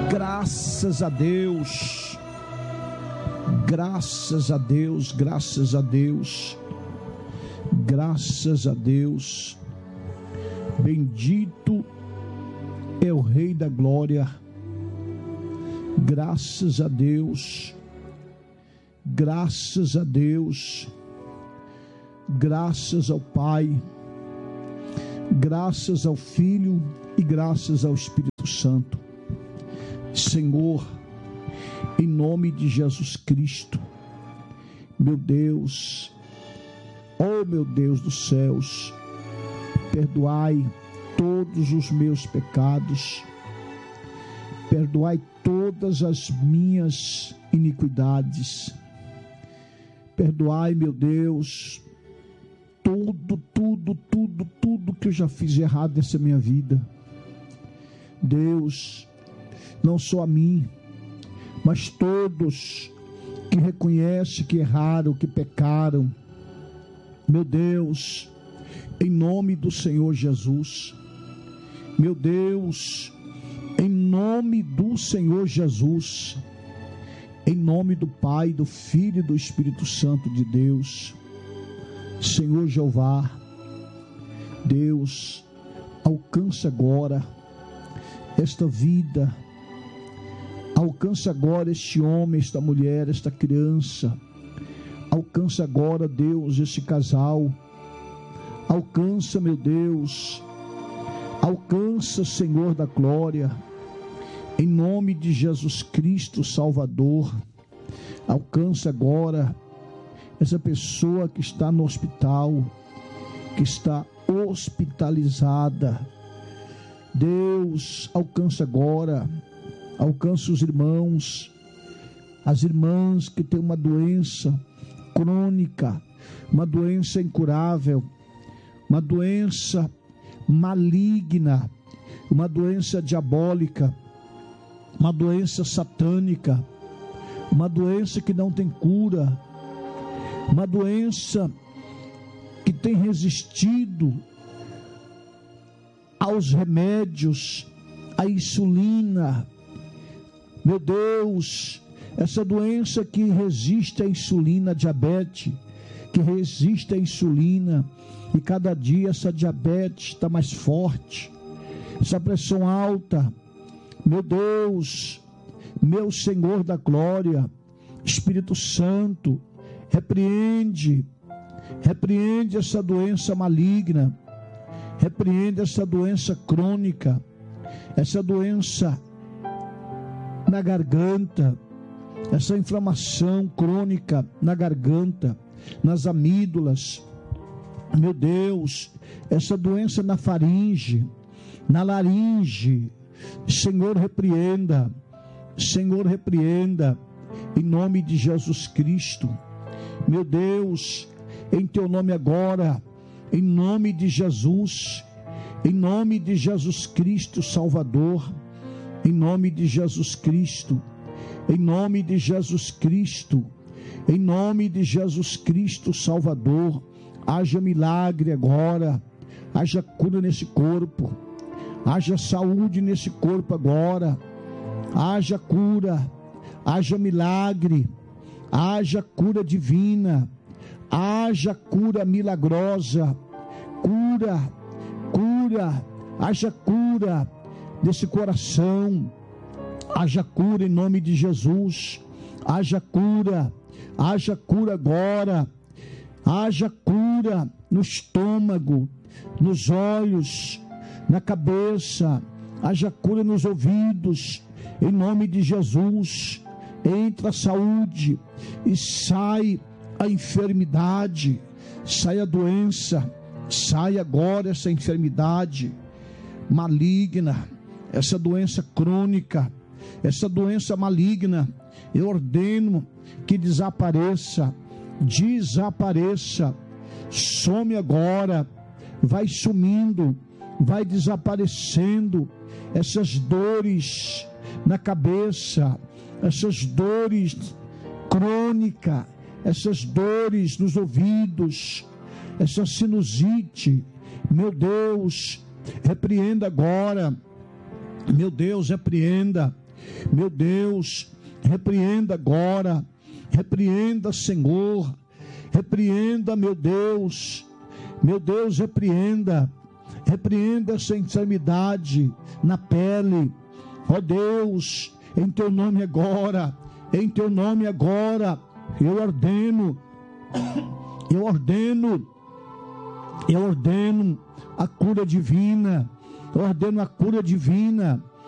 Graças a Deus, graças a Deus, graças a Deus, graças a Deus. Bendito é o Rei da Glória. Graças a Deus, graças a Deus, graças ao Pai, graças ao Filho e graças ao Espírito Santo. Senhor, em nome de Jesus Cristo, meu Deus, oh meu Deus dos céus, perdoai todos os meus pecados, perdoai todas as minhas iniquidades, perdoai, meu Deus, tudo que eu já fiz errado nessa minha vida. Deus, não só a mim, mas todos que reconhecem que erraram, que pecaram. Meu Deus, em nome do Senhor Jesus, meu Deus, em nome do Senhor Jesus, em nome do Pai, do Filho e do Espírito Santo de Deus, Senhor Jeová, Deus, alcança agora esta vida, alcança agora este homem, esta mulher, esta criança, alcança agora, Deus, este casal, alcança, meu Deus, alcança, Senhor da glória, em nome de Jesus Cristo, Salvador, alcança agora essa pessoa que está no hospital, que está hospitalizada. Deus, alcança agora, alcança os irmãos, as irmãs que têm uma doença crônica, uma doença incurável, uma doença maligna, uma doença diabólica, uma doença satânica, uma doença que não tem cura, uma doença que tem resistido aos remédios, à insulina. Meu Deus, essa doença que resiste à insulina, diabetes, que resiste à insulina, e cada dia essa diabetes está mais forte, essa pressão alta. Meu Deus, meu Senhor da glória, Espírito Santo, repreende essa doença maligna, repreende essa doença crônica, essa doença na garganta, essa inflamação crônica na garganta, nas amígdalas. Meu Deus, essa doença na faringe, na laringe, Senhor, repreenda, em nome de Jesus Cristo. Meu Deus, em teu nome agora, em nome de Jesus, em nome de Jesus Cristo, Salvador, em nome de Jesus Cristo, em nome de Jesus Cristo, em nome de Jesus Cristo, Salvador, haja milagre agora, haja cura nesse corpo, haja saúde nesse corpo agora, haja cura, haja milagre, haja cura divina, haja cura milagrosa, cura, haja cura desse coração, haja cura em nome de Jesus, haja cura agora, haja cura no estômago, nos olhos, na cabeça, haja cura nos ouvidos, em nome de Jesus. Entra a saúde e sai a enfermidade, sai a doença, sai agora essa enfermidade maligna, essa doença crônica, essa doença maligna. Eu ordeno que desapareça, some agora, vai sumindo, vai desaparecendo essas dores na cabeça, essas dores crônicas, essas dores nos ouvidos, essa sinusite. Meu Deus, repreenda agora, meu Deus, repreenda Meu Deus, repreenda agora, repreenda, Senhor, repreenda, meu Deus, repreenda essa enfermidade na pele, ó Deus, em teu nome agora, eu ordeno a cura divina,